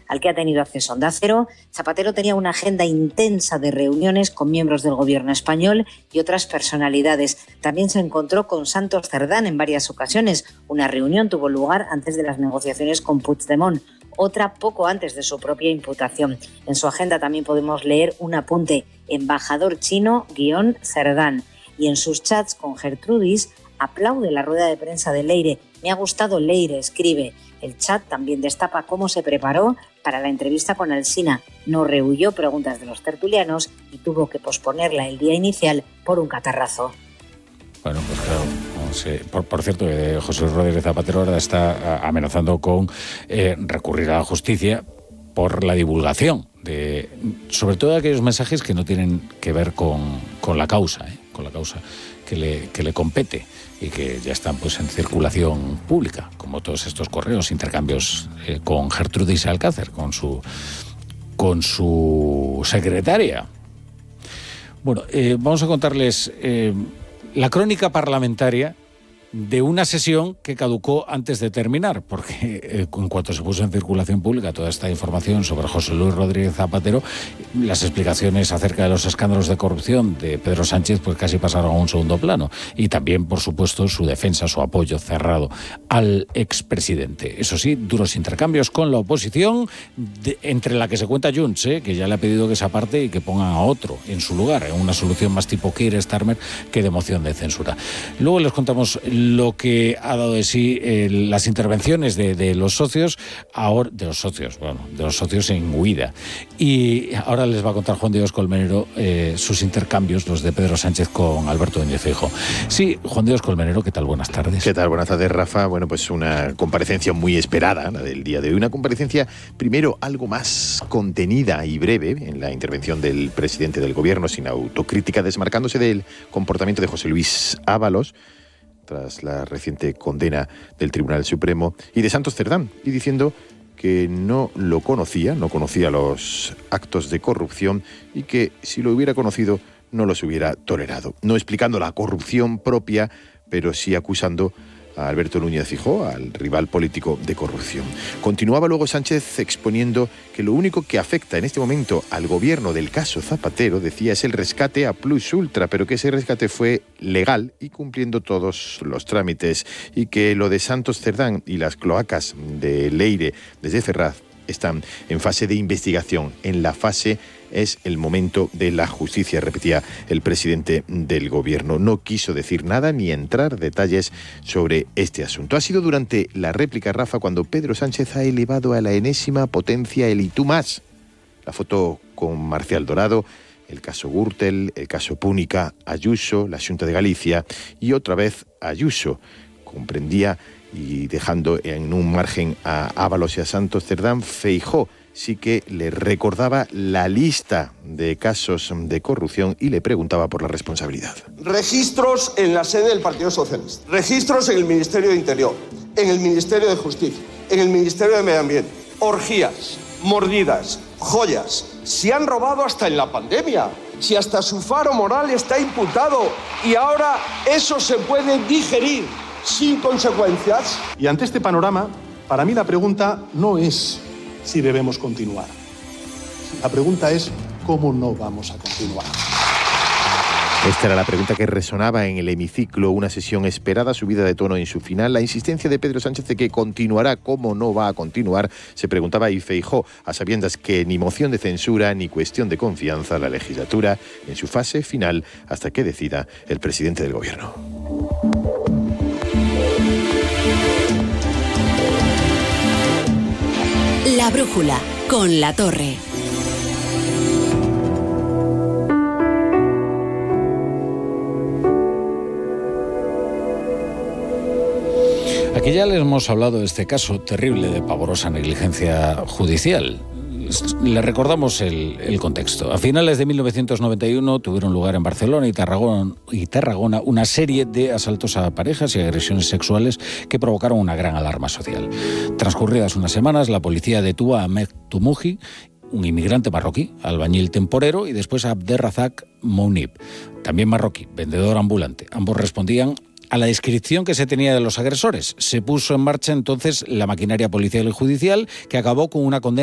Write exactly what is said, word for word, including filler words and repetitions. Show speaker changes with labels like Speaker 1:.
Speaker 1: al que ha tenido acceso Onda Cero, Zapatero tenía una agenda intensa de reuniones con miembros del gobierno español y otras personalidades. También se encontró con Santos Cerdán en varias ocasiones. Una reunión tuvo lugar antes de las negociaciones con Puigdemont, otra poco antes de su propia imputación. En su agenda también podemos leer un apunte: embajador chino guión Cerdán. Y en sus chats con Gertrudis aplaude la rueda de prensa de Leire. Me ha gustado Leire, escribe. El chat también destapa cómo se preparó para la entrevista con Alsina. No rehuyó preguntas de los tertulianos y tuvo que posponerla el día inicial por un catarrazo.
Speaker 2: Bueno, pues claro. No sé. Por, por cierto, eh, José Luis Rodríguez Zapatero ahora está amenazando con eh, recurrir a la justicia por la divulgación de, sobre todo, aquellos mensajes que no tienen que ver con, con la causa, ¿eh? con la causa que le, que le compete y que ya están pues en circulación pública, como todos estos correos, intercambios eh, con Gertrudis Alcácer, con su, con su secretaria. Bueno, eh, vamos a contarles eh, la crónica parlamentaria de una sesión que caducó antes de terminar, porque eh, en cuanto se puso en circulación pública toda esta información sobre José Luis Rodríguez Zapatero, las explicaciones acerca de los escándalos de corrupción de Pedro Sánchez pues casi pasaron a un segundo plano, y también, por supuesto, su defensa, su apoyo cerrado al expresidente. Eso sí, duros intercambios con la oposición, de, entre la que se cuenta Junts, ¿eh? que ya le ha pedido que se aparte y que pongan a otro en su lugar, en una solución más tipo Keir Starmer que de moción de censura. Luego les contamos lo que ha dado de sí eh, las intervenciones de, de los socios, ahora, de los socios, bueno, de los socios en huida. Y ahora les va a contar Juan Diego Colmenero eh, sus intercambios, los de Pedro Sánchez con Alberto Núñez Feijóo. Sí, Juan Diego Colmenero, ¿qué tal? Buenas tardes.
Speaker 3: ¿Qué tal? Buenas tardes, Rafa. Bueno, pues una comparecencia muy esperada, la del día de hoy. Una comparecencia, primero, algo más contenida y breve en la intervención del presidente del gobierno, sin autocrítica, desmarcándose del comportamiento de José Luis Ábalos, tras la reciente condena del Tribunal Supremo, y de Santos Cerdán, y diciendo que no lo conocía, no conocía los actos de corrupción y que si lo hubiera conocido no los hubiera tolerado. No explicando la corrupción propia, pero sí acusando a Alberto Núñez Feijóo, al rival político, de corrupción. Continuaba luego Sánchez exponiendo que lo único que afecta en este momento al gobierno del caso Zapatero, decía, es el rescate a Plus Ultra, pero que ese rescate fue legal y cumpliendo todos los trámites, y que lo de Santos Cerdán y las cloacas de Leire desde Ferraz están en fase de investigación. En la fase es el momento de la justicia, repetía el presidente del gobierno. No quiso decir nada ni entrar detalles sobre este asunto. Ha sido durante la réplica, Rafa, cuando Pedro Sánchez ha elevado a la enésima potencia el "y tú más". La foto con Marcial Dorado, el caso Gürtel, el caso Púnica, Ayuso, la Xunta de Galicia y otra vez Ayuso. Comprendía, y dejando en un margen a Ábalos y a Santos Cerdán, Feijóo sí que le recordaba la lista de casos de corrupción y le preguntaba por la responsabilidad.
Speaker 4: Registros en la sede del Partido Socialista, registros en el Ministerio de Interior, en el Ministerio de Justicia, en el Ministerio de Medio Ambiente, orgías, mordidas, joyas. Se han robado hasta en la pandemia, si hasta su faro moral está imputado, y ahora eso se puede digerir sin consecuencias.
Speaker 5: Y ante este panorama, para mí la pregunta no es si debemos continuar. La pregunta es cómo no vamos a continuar.
Speaker 3: Esta era la pregunta que resonaba en el hemiciclo, una sesión esperada, subida de tono en su final. La insistencia de Pedro Sánchez de que continuará, cómo no va a continuar, se preguntaba y Feijóo, a sabiendas que ni moción de censura ni cuestión de confianza, la legislatura en su fase final hasta que decida el presidente del gobierno.
Speaker 6: La brújula, con La Torre.
Speaker 2: Aquí ya les hemos hablado de este caso terrible de pavorosa negligencia judicial. Le recordamos el, el contexto. A finales de mil novecientos noventa y uno tuvieron lugar en Barcelona y Tarragona, y Tarragona una serie de asaltos a parejas y agresiones sexuales que provocaron una gran alarma social. Transcurridas unas semanas, la policía detuvo a Ahmed Toumoujhi, un inmigrante marroquí, albañil temporero, y después a Abderrazak Mounib, también marroquí, vendedor ambulante. Ambos respondían a la descripción que se tenía de los agresores. Se puso en marcha entonces la maquinaria policial y judicial, que acabó con una condena